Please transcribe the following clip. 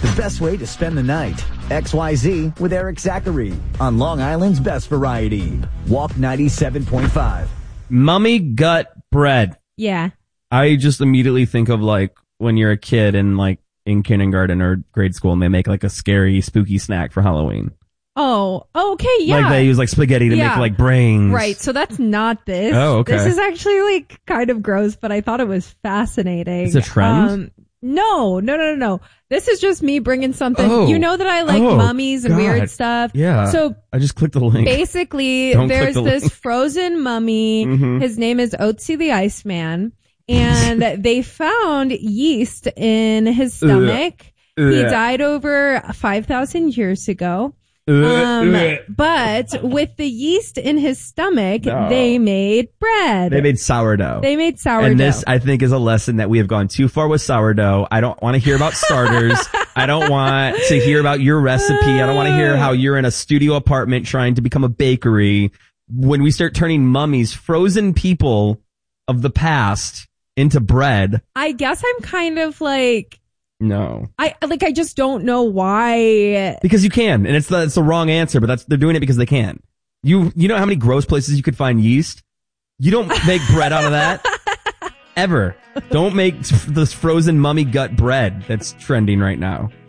The best way to spend the night. XYZ with Eric Zachary on Long Island's best variety. Walk 97.5. Mummy gut bread. Yeah. I just immediately think of like when you're a kid and like in kindergarten or grade school and they make like a scary, spooky snack for Halloween. Oh, okay, yeah. Like they use like spaghetti to make like brains. Right, so that's not this. Oh, okay. This is actually like kind of gross, but I thought it was fascinating. It's a trend? No. This is just me bringing something. Oh. You know that I like mummies and weird stuff. Yeah. So I just clicked the link. basically, there's this frozen mummy. Mm-hmm. His name is Otzi the Iceman. And they found yeast in his stomach. He died over 5,000 years ago. But with the yeast in his stomach, they made bread. They made sourdough. And this, I think, is a lesson that we have gone too far with sourdough. I don't want to hear about starters. I don't want to hear about your recipe. I don't want to hear how you're in a studio apartment trying to become a bakery. When we start turning mummies, frozen people of the past, into bread. I guess I'm kind of like... No. I just don't know why. Because you can, and it's the wrong answer, but they're doing it because they can. You know how many gross places you could find yeast? You don't make bread out of that. Ever. Don't make this frozen mummy gut bread that's trending right now.